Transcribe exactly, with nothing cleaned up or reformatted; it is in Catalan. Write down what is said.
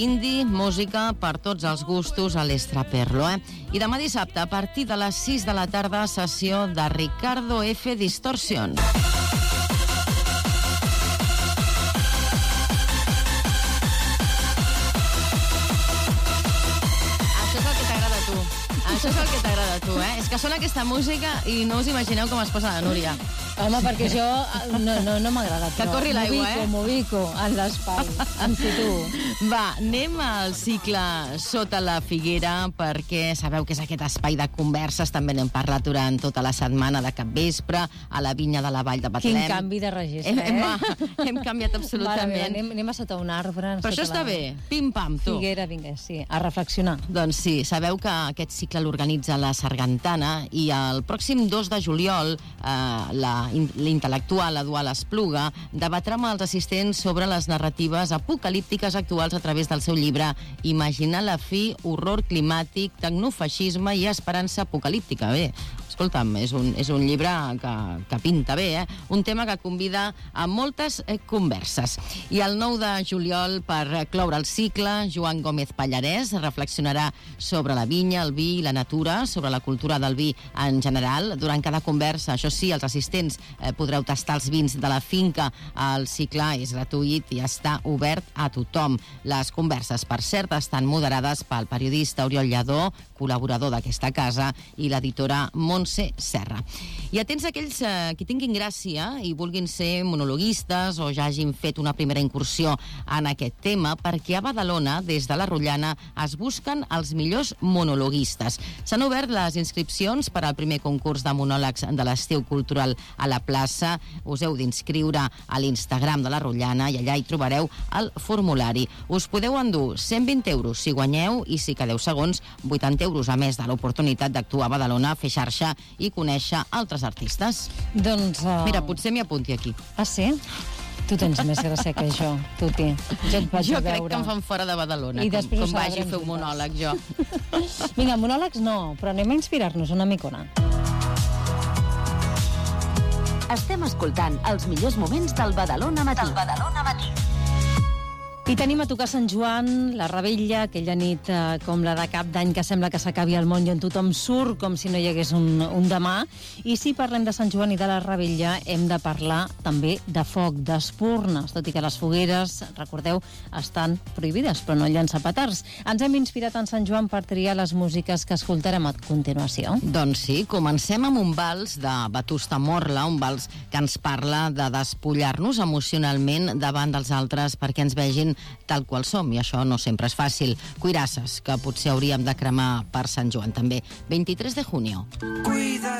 Indie, música per tots els gustos a l'Estraperlo, eh? I demà dissabte, a partir de les sis de la tarda, sessió de Ricardo F. Distorsion. Això és el que t'agrada a tu, eh? És que sona aquesta música i no us imagineu com es posa la Núria. Home, perquè jo no, no, no m'agrada. Que corri l'aigua, eh? M'ubico en l'espai, em situo. Va, anem al cicle Sota la Figuera, perquè sabeu que és aquest espai de converses, també n'hem parlat durant tota la setmana de capvespre, a la vinya de la Vall de Betlem. Quin canvi de registre, hem, eh? Hem, hem canviat absolutament. Mare, anem, anem a sota un arbre. Però això està la... bé, pim-pam, tu. Figuera, vinga, sí, a reflexionar. Doncs sí, sabeu que aquest cicle l'organitza la Sargantana i el pròxim dos de juliol eh, la l'intel·lectual Eduard Espluga debatrà amb els assistents sobre les narratives apocalíptiques actuals a través del seu llibre Imaginar la fi, horror climàtic, tecnofeixisme i esperança apocalíptica. Bé, escolta'm, és un, és un llibre que, que pinta bé, eh? Un tema que convida a moltes eh, converses. I el nou de juliol, per cloure el cicle, Joan Gómez Pallarès reflexionarà sobre la vinya, el vi i la natura, sobre la cultura del vi en general. Durant cada conversa, això sí, els assistents eh, podreu tastar els vins de la finca. El cicle és gratuït i està obert a tothom. Les converses, per cert, estan moderades pel periodista Oriol Lladó, col·laborador d'aquesta casa, i l'editora Montse Serra. I atents a aquells eh, que tinguin gràcia i vulguin ser monologuistes o ja hagin fet una primera incursió en aquest tema, perquè a Badalona, des de la Rotllana, es busquen els millors monologuistes. S'han obert les inscripcions per al primer concurs de monòlegs de l'estiu cultural a la plaça. Us heu d'inscriure a l'Instagram de la Rotllana i allà hi trobareu el formulari. Us podeu endur cent vint euros si guanyeu i si quedeu segons, vuitanta euros a més de l'oportunitat d'actuar a Badalona, fer xarxa i conèixer altres artistes. Doncs... Uh... Mira, potser m'hi apunti aquí. Ah, sí? Tu tens més gràcia que jo, Tuti. Jo et vaig jo a veure. crec que em fan fora de Badalona, I com, com vagi a fer un juntes. monòleg, jo. Vinga, monòlegs no, però anem a inspirar-nos una micona. Estem escoltant els millors moments del Badalona Matí. Del Badalona Matí. I tenim a tocar Sant Joan, la Revetlla, aquella nit eh, com la de Cap d'Any que sembla que s'acabi el món i on tothom surt com si no hi hagués un, un demà. I si parlem de Sant Joan i de la Revetlla, hem de parlar també de foc, d'espurnes, tot i que les fogueres, recordeu, estan prohibides, però no llançar petards. Ens hem inspirat en Sant Joan per triar les músiques que escoltarem a continuació. Doncs sí, comencem amb un vals de Vetusta Morla, un vals que ens parla de despullar-nos emocionalment davant dels altres perquè ens vegin tal qual som, i això no sempre és fàcil. Cuirasses, que potser hauríem de cremar per Sant Joan també. vint-i-tres de junio. Cuida